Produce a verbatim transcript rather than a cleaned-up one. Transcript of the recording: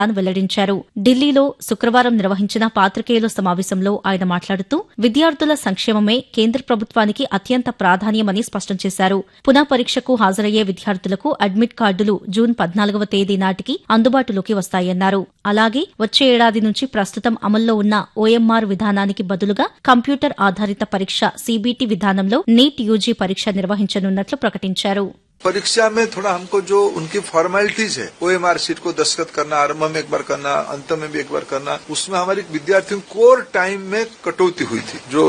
అని వెల్లడించారు. ఢిల్లీలో శుక్రవారం నిర్వహించిన పాత్రికేయుల సమావేశంలో ఆయన మాట్లాడుతూ విద్యార్థుల సంక్షేమమే కేంద్ర ప్రభుత్వానికి అత్యంత ప్రాధాన్యమని స్పష్టం చేశారు. పునః పరీక్షకు హాజరయ్యే విద్యార్థులకు అడ్మిట్ కార్డులు జూన్ పద్నాలుగవ తేదీ నాటికి అందుబాటులోకి వస్తాయన్నారు. అలాగే వచ్చే ఏడాది నుంచి ప్రస్తుతం అమల్లో ఉన్న ఓఎంఆర్ విధానానికి బదులుగా కంప్యూటర్ ఆధారిత పరీక్ష సీబీటీ విధానంలో నీట్ యూజీ పరీక్ష నిర్వహించనున్నట్లు ప్రకటించారు. परीक्षा में थोड़ा हमको जो उनकी फॉर्मेलिटीज है ओएमआर शीट को दस्तखत करना, आरंभ में एक बार करना, अंत में भी एक बार करना, उसमें हमारी विद्यार्थियों कोर टाइम में कटौती हुई थी। जो